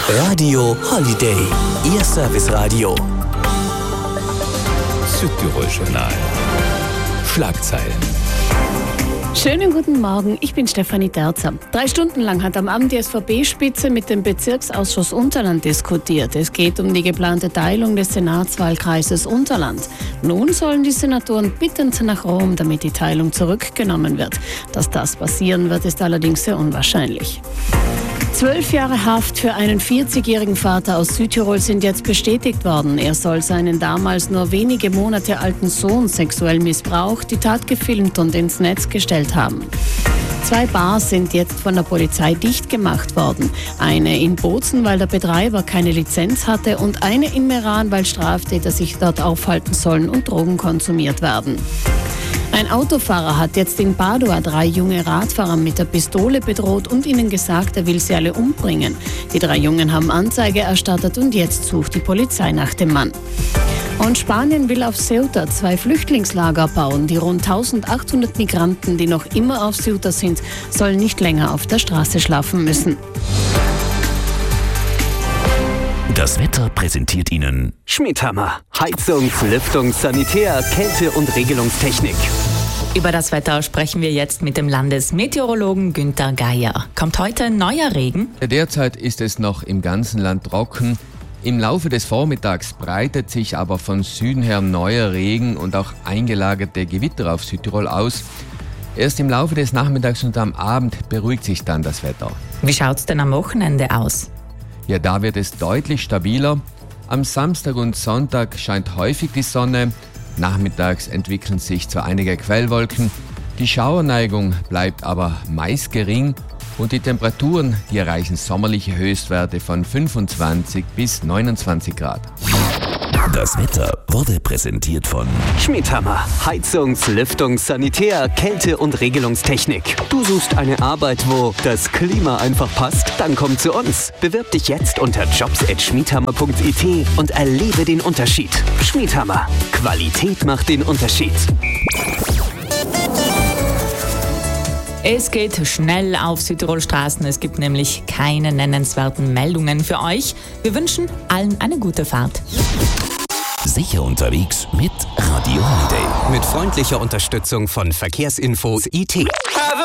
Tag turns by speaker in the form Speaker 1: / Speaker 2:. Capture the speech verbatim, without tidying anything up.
Speaker 1: Radio Holiday, Ihr Serviceradio.
Speaker 2: Südtirol-Journal. Schlagzeilen.
Speaker 3: Schönen guten Morgen, ich bin Stefanie Terzer. Drei Stunden lang hat am Abend die S V P-Spitze mit dem Bezirksausschuss Unterland diskutiert. Es geht um die geplante Teilung des Senatswahlkreises Unterland. Nun sollen die Senatoren bittend nach Rom, damit die Teilung zurückgenommen wird. Dass das passieren wird, ist allerdings sehr unwahrscheinlich. Zwölf Jahre Haft für einen vierzigjährigen Vater aus Südtirol sind jetzt bestätigt worden. Er soll seinen damals nur wenige Monate alten Sohn sexuell missbraucht, die Tat gefilmt und ins Netz gestellt haben. Zwei Bars sind jetzt von der Polizei dicht gemacht worden. Eine in Bozen, weil der Betreiber keine Lizenz hatte, und eine in Meran, weil Straftäter sich dort aufhalten sollen und Drogen konsumiert werden. Ein Autofahrer hat jetzt in Padua drei junge Radfahrer mit der Pistole bedroht und ihnen gesagt, er will sie alle umbringen. Die drei Jungen haben Anzeige erstattet und jetzt sucht die Polizei nach dem Mann. Und Spanien will auf Ceuta zwei Flüchtlingslager bauen. Die rund eintausendachthundert Migranten, die noch immer auf Ceuta sind, sollen nicht länger auf der Straße schlafen müssen.
Speaker 1: Das Wetter präsentiert Ihnen Schmidhammer. Heizungs-, Lüftungs-, Sanitär-, Kälte- und Regelungstechnik.
Speaker 4: Über das Wetter sprechen wir jetzt mit dem Landesmeteorologen Günther Geier. Kommt heute neuer Regen?
Speaker 5: Derzeit ist es noch im ganzen Land trocken. Im Laufe des Vormittags breitet sich aber von Süden her neuer Regen und auch eingelagerte Gewitter auf Südtirol aus. Erst im Laufe des Nachmittags und am Abend beruhigt sich dann das Wetter.
Speaker 4: Wie schaut's denn am Wochenende aus?
Speaker 5: Ja, da wird es deutlich stabiler. Am Samstag und Sonntag scheint häufig die Sonne. Nachmittags entwickeln sich zwar einige Quellwolken. Die Schauerneigung bleibt aber meist gering und die Temperaturen, die erreichen sommerliche Höchstwerte von fünfundzwanzig bis neunundzwanzig Grad.
Speaker 1: Das Wetter wurde präsentiert von Schmidhammer. Heizungs-, Lüftungs-, Sanitär-, Kälte- und Regelungstechnik. Du suchst eine Arbeit, wo das Klima einfach passt? Dann komm zu uns. Bewirb dich jetzt unter jobs at schmidhammer punkt i t und erlebe den Unterschied. Schmidhammer. Qualität macht den Unterschied.
Speaker 4: Es geht schnell auf Südtirol-Straßen. Es gibt nämlich keine nennenswerten Meldungen für euch. Wir wünschen allen eine gute Fahrt.
Speaker 1: Sicher unterwegs mit Radio Holiday.
Speaker 6: Mit freundlicher Unterstützung von Verkehrsinfos I T.